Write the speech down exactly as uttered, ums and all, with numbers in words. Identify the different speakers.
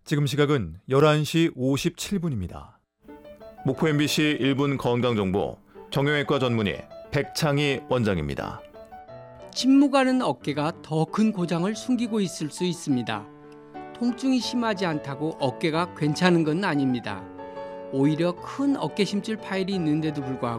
Speaker 1: 지금 시각은 열한 시 오십칠 분입니다. 목포 엠비씨 일 분 건강정보 정형외과 전문의 백창희 원장입니다.
Speaker 2: 침묵하는 어깨가 더 큰 고장을 숨기고 있을 수 있습니다. 통증이 심하지 않다고 어깨가 괜찮은 건 아닙니다. 오히려 큰 어깨 심줄 파일이 있는데도 불구하고